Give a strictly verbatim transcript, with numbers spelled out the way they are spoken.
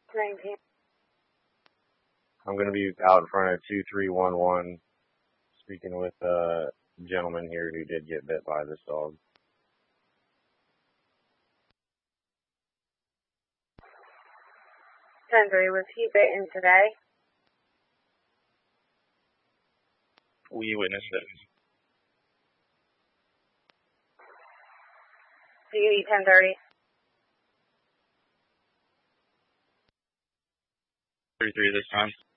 nineteen. I'm going to be out in front of two three one one speaking with a gentleman here who did get bit by this dog. ten three, was he bitten today? We witnessed it. Do you need ten thirty? three three this time.